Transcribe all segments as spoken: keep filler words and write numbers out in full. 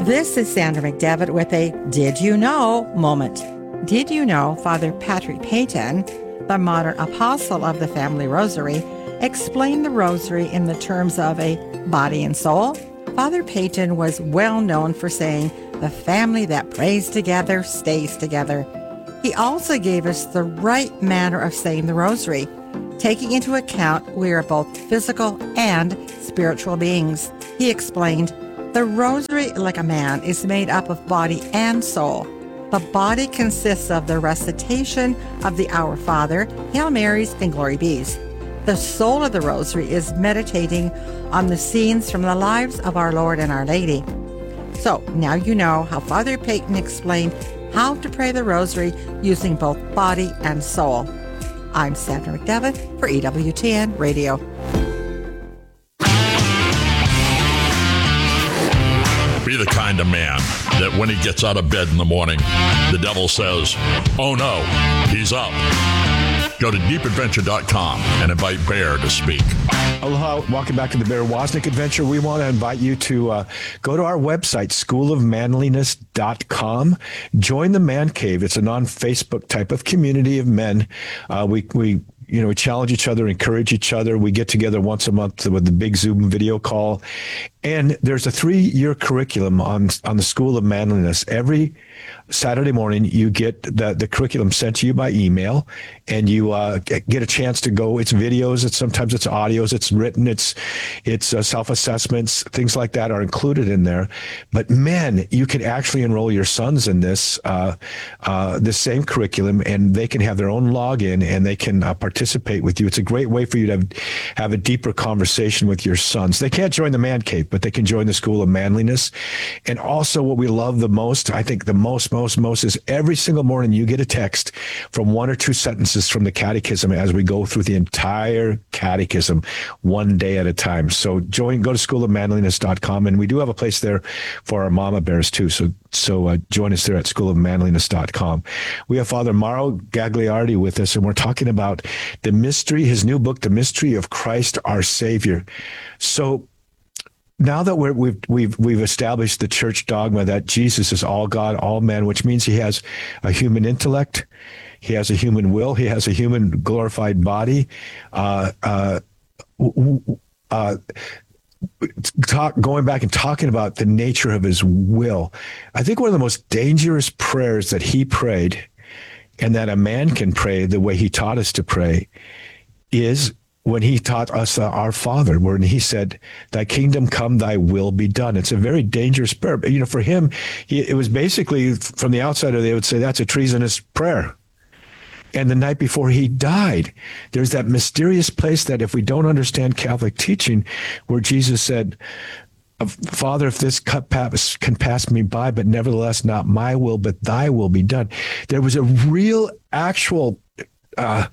This is Sandra McDevitt with a Did You Know moment. Did you know Father Patrick Peyton, the modern apostle of the Family Rosary, explained the Rosary in the terms of a body and soul? Father Peyton was well known for saying, "The family that prays together stays together." He also gave us the right manner of saying the Rosary, taking into account we are both physical and spiritual beings. He explained, "The Rosary, like a man, is made up of body and soul. The body consists of the recitation of the Our Father, Hail Marys, and Glory Bees. The soul of the Rosary is meditating on the scenes from the lives of our Lord and Our Lady." So now you know how Father Peyton explained how to pray the Rosary using both body and soul. I'm Sandra McDevitt for E W T N Radio. Be the kind of man that when he gets out of bed in the morning, the devil says, "Oh no, he's up." Go to deep adventure dot com and invite Bear to speak. Aloha, welcome back to the Bear Wozniak Adventure. We want to invite you to uh, go to our website, school of manliness dot com. Join the Man Cave. It's a non-Facebook type of community of men. Uh, we we you know we challenge each other, encourage each other. We get together once a month with the big Zoom video call, and there's a three-year curriculum on on the School of Manliness. Every Saturday morning, you get the, the curriculum sent to you by email, and you uh, get a chance to go. It's videos, it's sometimes it's audios, it's written, it's it's uh, self-assessments, things like that are included in there. But men, you can actually enroll your sons in this uh, uh, this same curriculum, and they can have their own login, and they can uh, participate with you. It's a great way for you to have, have a deeper conversation with your sons. They can't join the Man Cave, but they can join the School of Manliness. And also what we love the most, I think the most, most Most, most is every single morning you get a text from one or two sentences from the catechism as we go through the entire catechism one day at a time. So join, go to school of manliness dot com, and we do have a place there for our mama bears too. So so uh, join us there at school of manliness dot com. We have Father Mauro Gagliardi with us, and we're talking about the mystery, his new book, The Mystery of Christ Our Savior. So now that we're, we've we've we've established the church dogma that Jesus is all God, all man, which means he has a human intellect, he has a human will, he has a human glorified body. Uh, uh, uh, talk, going back and talking about the nature of his will, I think one of the most dangerous prayers that he prayed, and that a man can pray the way he taught us to pray, is when he taught us uh, our Father, when he said, "Thy kingdom come, thy will be done." It's a very dangerous prayer. But, you know, for him, he, it was basically, from the outsider, they would say that's a treasonous prayer. And the night before he died, there's that mysterious place that if we don't understand Catholic teaching, where Jesus said, "Father, if this cup pass, can pass me by, but nevertheless not my will, but thy will be done." There was a real, actual uh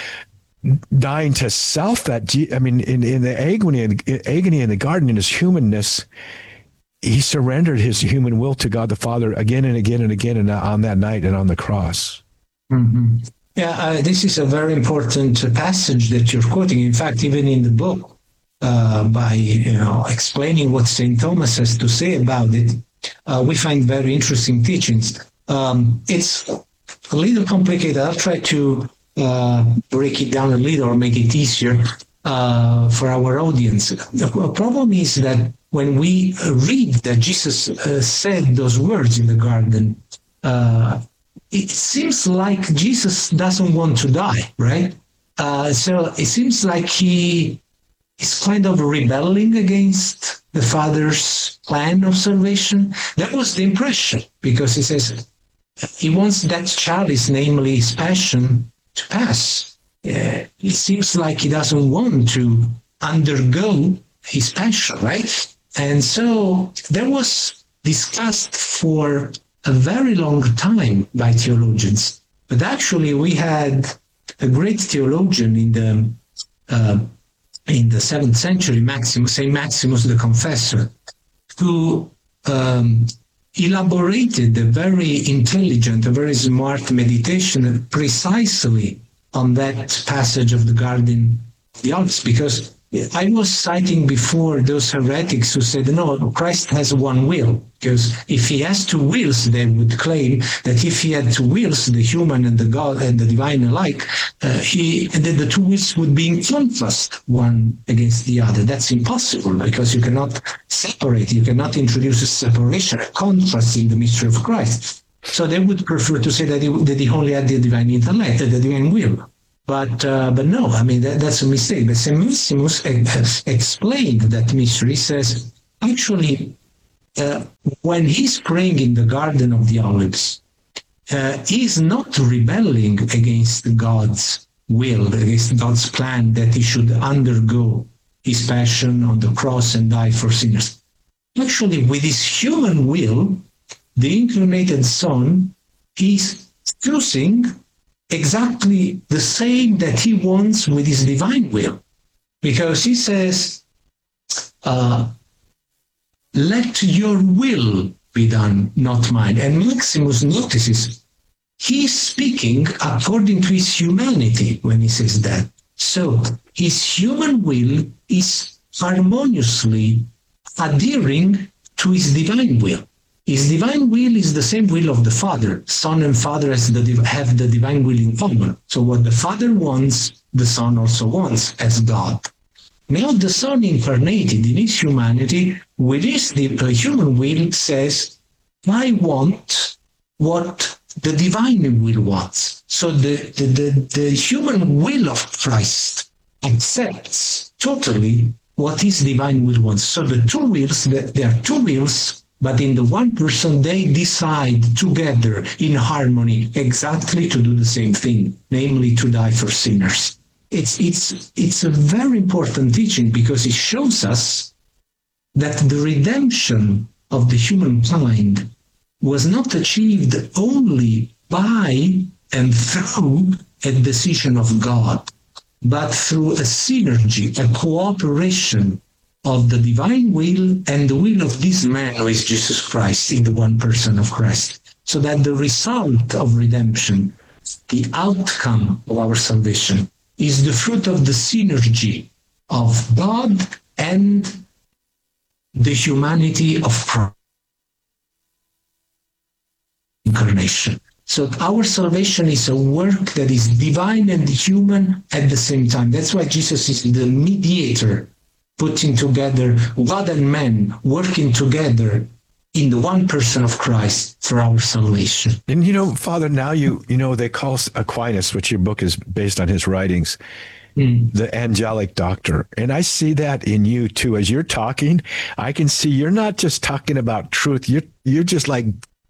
dying to self. That I mean, in, in the agony, in, agony in the garden, in his humanness, he surrendered his human will to God the Father again and again and again, and on that night and on the cross. Mm-hmm. Yeah, uh, this is a very important passage that you're quoting. In fact, even in the book, uh, by you know explaining what Saint Thomas has to say about it, uh, we find very interesting teachings. Um, it's a little complicated. I'll try to Uh, break it down a little or make it easier uh, for our audience. The problem is that when we read that Jesus uh, said those words in the garden, uh, it seems like Jesus doesn't want to die, right? Uh, so it seems like he is kind of rebelling against the Father's plan of salvation. That was the impression, because he says he wants that chalice, namely his passion, to pass. Uh, it seems like he doesn't want to undergo his passion, right? And so that was discussed for a very long time by theologians. But actually, we had a great theologian in the uh, in the seventh century, Maximus, Saint Maximus the Confessor, who um, elaborated a very intelligent, a very smart meditation precisely on that passage of the Garden of the Olives, because I was citing before those heretics who said, no, Christ has one will, because if he has two wills, they would claim that if he had two wills, the human and the God and the divine alike, uh, he that the two wills would be in contrast one against the other. That's impossible, because you cannot separate, you cannot introduce a separation, a contrast in the mystery of Christ. So they would prefer to say that he, that he only had the divine intellect, the divine will. But uh, but no, I mean, that, that's a mistake. But Saint Maximus has explained that mystery, says, actually, uh, when he's praying in the Garden of the Olives, uh, he's not rebelling against God's will, against God's plan that he should undergo his passion on the cross and die for sinners. Actually, with his human will, the incarnated Son is choosing exactly the same that he wants with his divine will. Because he says, uh, let your will be done, not mine. And Maximus notices he's speaking according to his humanity when he says that. So his human will is harmoniously adhering to his divine will. His divine will is the same will of the Father. Son and Father has the, have the divine will in common. So what the Father wants, the Son also wants as God. Now the Son incarnated in his humanity, with his uh, human will, says, I want what the divine will wants. So the, the, the, the human will of Christ accepts totally what his divine will wants. So the two wills, there are two wills, but in the one person, they decide together in harmony exactly to do the same thing, namely to die for sinners. It's, it's, it's a very important teaching, because it shows us that the redemption of the humankind was not achieved only by and through a decision of God, but through a synergy, a cooperation of the divine will and the will of this man who is Jesus Christ in the one person of Christ. So that the result of redemption, the outcome of our salvation, is the fruit of the synergy of God and the humanity of Christ. Incarnation. So our salvation is a work that is divine and human at the same time. That's why Jesus is the mediator, putting together God and man, working together in the one person of Christ for our salvation. And you know, Father, now you, you know, they call Aquinas, which your book is based on his writings, mm. the angelic doctor. And I see that in you too. As you're talking, I can see you're not just talking about truth. You're, you're just like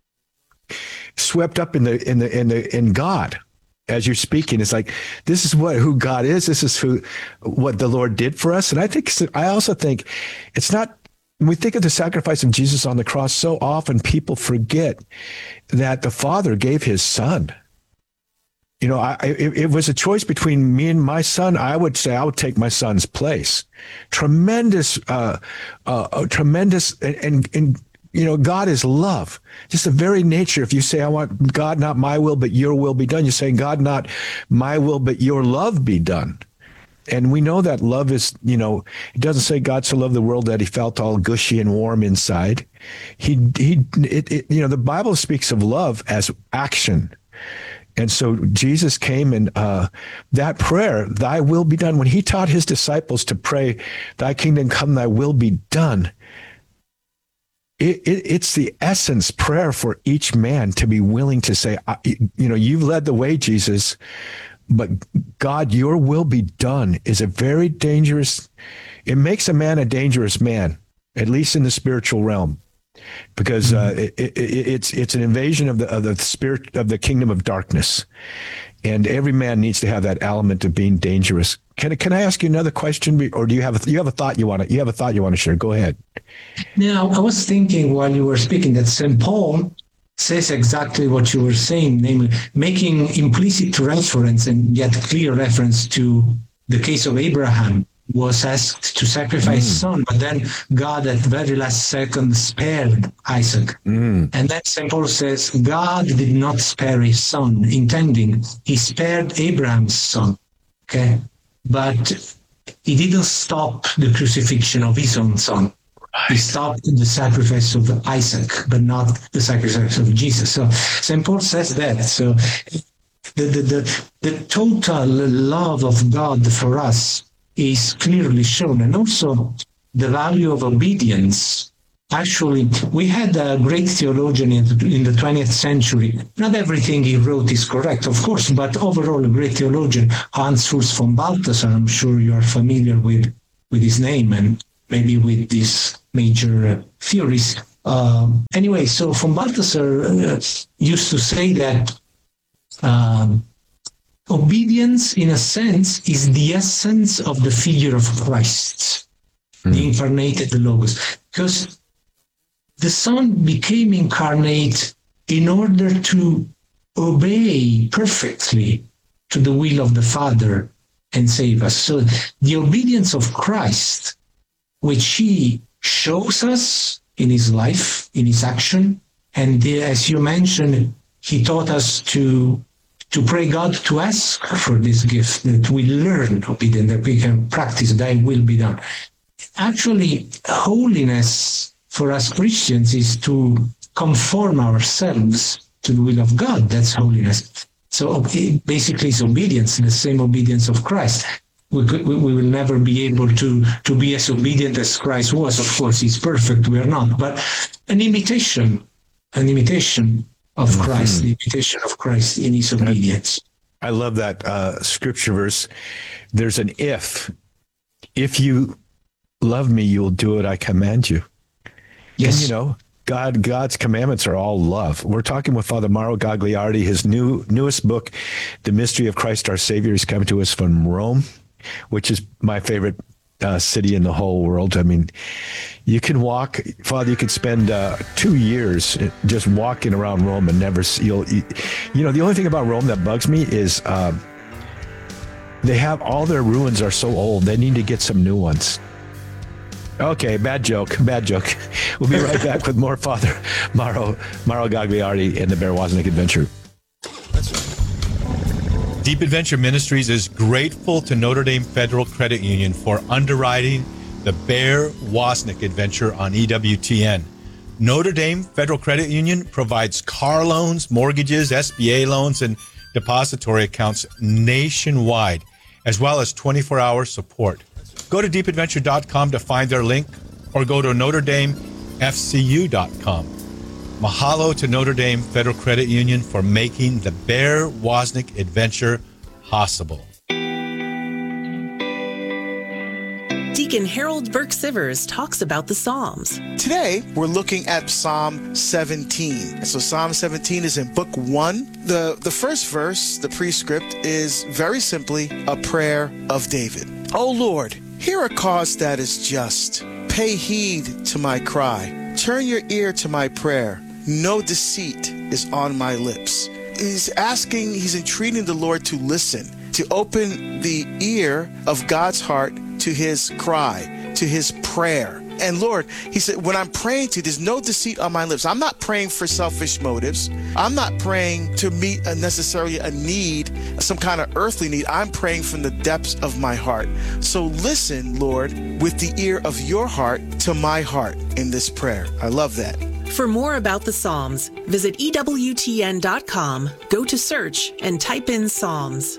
swept up in the, in the, in the, in God. As you're speaking, it's like, this is what, who God is. This is who, what the Lord did for us. And I think, I also think it's not, when we think of the sacrifice of Jesus on the cross, so often people forget that the Father gave his Son. You know, I, it, it was a choice between me and my son. I would say I would take my son's place. Tremendous, uh, uh, tremendous, and, and, and you know, God is love. Just the very nature. If you say, I want God, not my will, but your will be done, you're saying, God, not my will, but your love be done. And we know that love is, you know, it doesn't say God so loved the world that he felt all gushy and warm inside. He, he, it, it, you know, the Bible speaks of love as action. And so Jesus came, and uh, that prayer, thy will be done, when he taught his disciples to pray, thy kingdom come, thy will be done, It, it, it's the essence prayer for each man to be willing to say, you know, you've led the way, Jesus, but God, your will be done is a very dangerous, it makes a man a dangerous man, at least in the spiritual realm, because uh, it, it, it's it's an invasion of the of the spirit of the kingdom of darkness, and every man needs to have that element of being dangerous. Can can I ask you another question, or do you have a, you have a thought you want to you have a thought you want to share? Go ahead. Now, I was thinking while you were speaking that Saint Paul says exactly what you were saying, namely making implicit reference and yet clear reference to the case of Abraham, was asked to sacrifice his mm. son, but then God at the very last second spared Isaac. Mm. And then Saint Paul says, God did not spare his son, intending he spared Abraham's son. Okay, but he didn't stop the crucifixion of his own son. He stopped the sacrifice of Isaac, but not the sacrifice of Jesus. So Saint Paul says that. So the, the, the, the total love of God for us is clearly shown. And also the value of obedience. Actually, we had a great theologian in the, in the twentieth century. Not everything he wrote is correct, of course, but overall a great theologian, Hans Urs von Balthasar. I'm sure you are familiar with, with his name and maybe with these major uh, theories. Um, anyway, so von Balthasar uh, used to say that um, obedience, in a sense, is the essence of the figure of Christ, mm. the incarnated Logos. Because the Son became incarnate in order to obey perfectly to the will of the Father and save us. So the obedience of Christ, which he shows us in his life, in his action, and the, as you mentioned, he taught us to to pray God to ask for this gift, that we learn obedience, that we can practice thy will be done. Actually, holiness for us Christians is to conform ourselves to the will of God. That's holiness. So basically it's obedience, the same obedience of Christ. We, could, we, we will never be able to, to be as obedient as Christ was. Of course, he's perfect, we are not. But an imitation, an imitation of mm-hmm. Christ, the imitation of Christ in his obedience. I love that uh, scripture verse. There's an if. If you love me, you'll do what I command you. Yes. And, you know, God, God's commandments are all love. We're talking with Father Mauro Gagliardi. His new newest book, The Mystery of Christ Our Savior, is coming to us from Rome, which is my favorite uh, city in the whole world. I mean, you can walk, Father, you could spend uh, two years just walking around Rome and never see, you'll, you, you know, the only thing about Rome that bugs me is uh, they have, all their ruins are so old, they need to get some new ones. Okay, bad joke, bad joke. We'll be right back with more Father Mauro, Mauro Gagliardi and the Bear Wozniak Adventure. Deep Adventure Ministries is grateful to Notre Dame Federal Credit Union for underwriting the Bear Wozniak Adventure on E W T N. Notre Dame Federal Credit Union provides car loans, mortgages, S B A loans, and depository accounts nationwide, as well as twenty-four hour support. Go to deep adventure dot com to find their link, or go to notre dame f c u dot com. Mahalo to Notre Dame Federal Credit Union for making the Bear Wozniak Adventure possible. Deacon Harold Burke Sivers talks about the Psalms. Today, we're looking at Psalm seventeen. And so Psalm seventeen is in book one. The, the first verse, the prescript, is very simply a prayer of David. O Lord, hear a cause that is just. Pay heed to my cry. Turn your ear to my prayer. No deceit is on my lips. He's asking, he's entreating the Lord to listen, to open the ear of God's heart to his cry, to his prayer. And Lord, he said, when I'm praying to you, there's no deceit on my lips. I'm not praying for selfish motives. I'm not praying to meet a necessarily a need, some kind of earthly need. I'm praying from the depths of my heart. So listen, Lord, with the ear of your heart to my heart in this prayer. I love that. For more about the Psalms, visit E W T N dot com, go to search, and type in Psalms.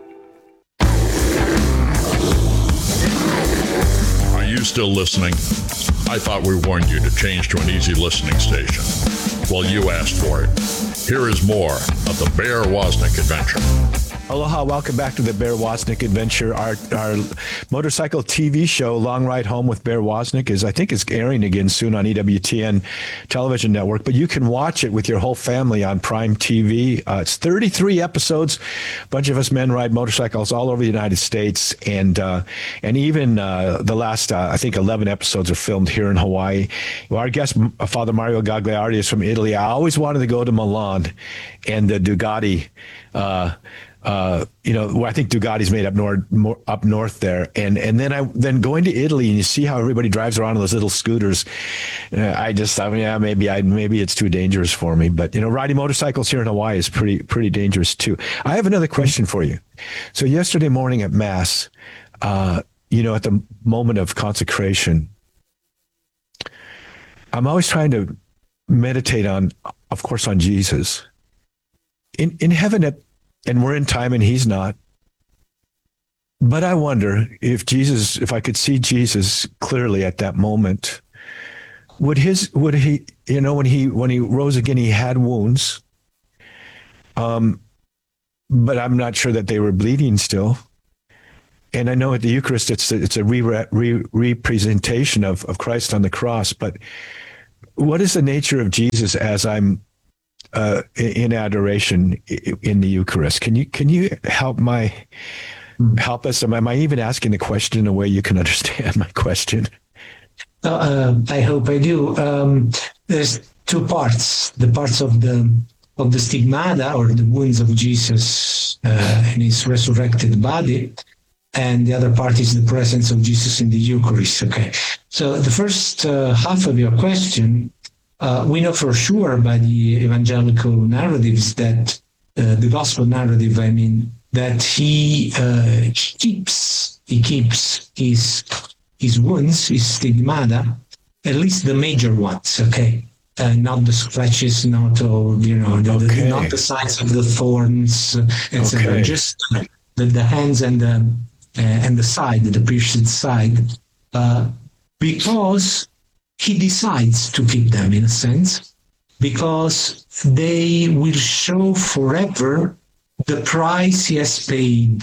Are you still listening? I thought we warned you to change to an easy listening station. Well, you asked for it. Here is more of the Bear Wozniak Adventure. Aloha, welcome back to the Bear Wozniak Adventure. Our our motorcycle T V show, Long Ride Home with Bear Wozniak, is I think is airing again soon on E W T N television network, but you can watch it with your whole family on Prime T V. Uh, it's thirty-three episodes. A bunch of us men ride motorcycles all over the United States, and uh, and even uh, the last, uh, I think, eleven episodes are filmed here in Hawaii. Well, our guest, Father Mauro Gagliardi, is from Italy. I always wanted to go to Milan and the Ducati. Uh, Uh, you know, I think Ducati's made up north, more, up north there, and and then I then going to Italy and you see how everybody drives around on those little scooters. Uh, I just thought, yeah, maybe I maybe it's too dangerous for me. But you know, riding motorcycles here in Hawaii is pretty pretty dangerous too. I have another question for you. So yesterday morning at Mass, uh, you know, at the moment of consecration, I'm always trying to meditate on, of course, on Jesus. In in heaven, at, and we're in time and he's not. But I wonder if Jesus, if I could see Jesus clearly at that moment, would his, would he, you know, when he, when he rose again, he had wounds. Um, but I'm not sure that they were bleeding still. And I know at the Eucharist, it's a, it's a re, re, representation of, of Christ on the cross. But what is the nature of Jesus as I'm uh, in adoration in the Eucharist? Can you can you help my help us? Am I even asking the question in a way you can understand my question? Uh, uh, I hope I do. Um, there's two parts: the parts of the of the stigmata, or the wounds of Jesus uh, in his resurrected body, and the other part is the presence of Jesus in the Eucharist. Okay, so the first uh, half of your question, uh, we know for sure by the evangelical narratives that uh, the gospel narrative, I mean, that he uh, keeps he keeps his his wounds, his stigmata, at least the major ones. Okay. Uh, not the scratches, not all, you know, the, okay. the, not the signs of the thorns, et cetera. Okay. Just the, the hands and the uh, and the side, the pierced side, uh, because he decides to keep them in a sense, because they will show forever the price he has paid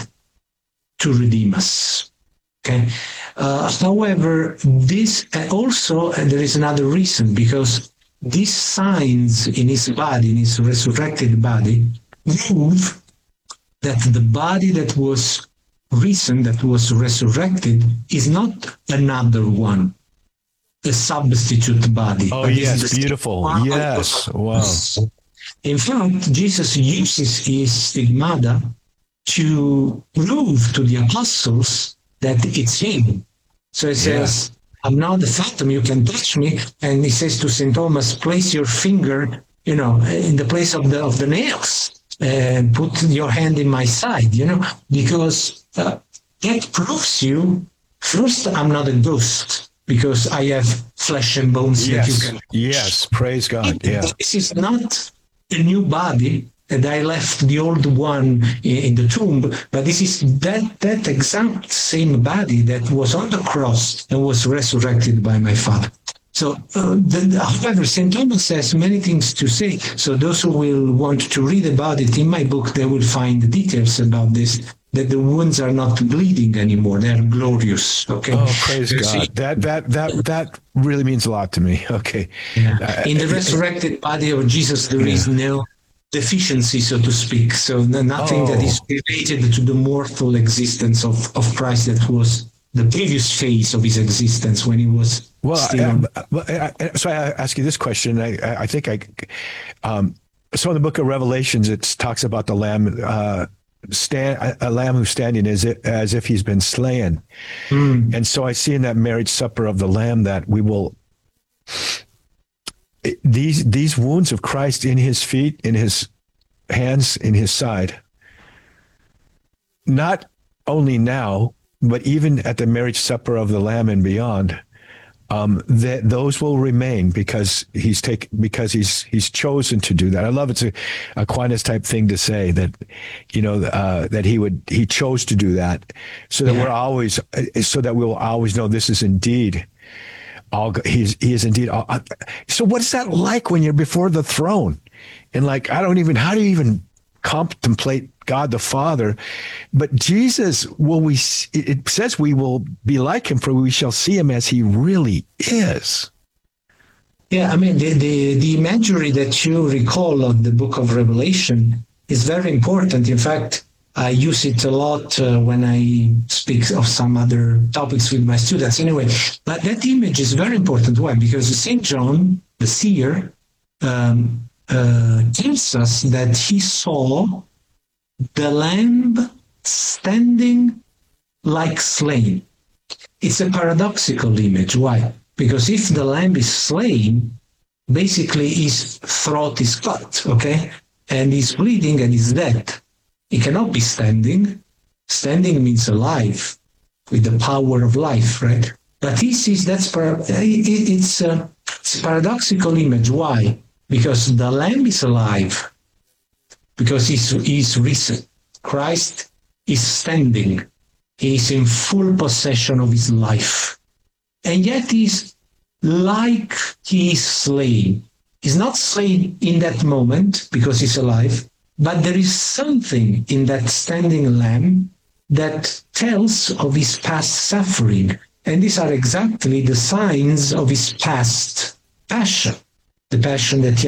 to redeem us. Okay. Uh, however, this uh, also, and there is another reason, because these signs in his body, in his resurrected body, prove that the body that was risen, that was resurrected, is not another one, a substitute body. Oh, but yes, is beautiful. Yes, wow. In fact, Jesus uses his stigmata to prove to the apostles that it's him. So it says, yeah. I'm not the phantom, you can touch me. And he says to Saint Thomas, place your finger, you know, in the place of the of the nails, and put your hand in my side, you know, because uh, that proves you, first, I'm not a ghost, because I have flesh and bones yes. that you can. Yes, praise God. Yeah. This is not a new body, and I left the old one in the tomb, but this is that that exact same body that was on the cross and was resurrected by my Father. So, uh, the, however, Saint Thomas has many things to say. So those who will want to read about it in my book, they will find the details about this, that the wounds are not bleeding anymore. They're glorious. Okay. Oh, praise God. That, that, that, that really means a lot to me. Okay. Yeah. In the resurrected body of Jesus, there yeah. is no deficiency, so to speak. So nothing oh. that is related to the mortal existence of, of Christ that was the previous phase of his existence when he was well. still I, I, I, so I ask you this question. I, I think I, um, so in the book of Revelations, it talks about the lamb, uh, stand, a lamb who's standing as if, as if he's been slain. Mm. And so I see in that marriage supper of the Lamb that we will, these, these wounds of Christ in his feet, in his hands, in his side, not only now, but even at the marriage supper of the Lamb and beyond, um, that those will remain because he's take because he's he's chosen to do that. I love it's a Aquinas type thing to say that, you know, uh, that he would he chose to do that, so that yeah. we're always so that we will always know this is indeed all. He's he is indeed all. So what is that like when you're before the throne, and like I don't even how do you even contemplate God the Father, but Jesus, will we, it says we will be like him, for we shall see him as he really is. Yeah, I mean, the, the, the imagery that you recall of the book of Revelation is very important. In fact, I use it a lot uh, when I speak of some other topics with my students. Anyway, but that image is very important. Why? Because Saint John, the seer, um, uh, tells us that he saw the Lamb standing like slain. It's a paradoxical image. Why? Because if the Lamb is slain, basically his throat is cut, okay? And he's bleeding and he's dead. He cannot be standing. Standing means alive. with the power of life, right? But he sees that's par- it, it's, a, it's a paradoxical image. Why? Because the Lamb is alive, because he's, he's risen. Christ is standing. He is in full possession of his life. And yet he's like he is slain. He's not slain in that moment because he's alive, but there is something in that standing Lamb that tells of his past suffering. And these are exactly the signs of his past passion, the passion that he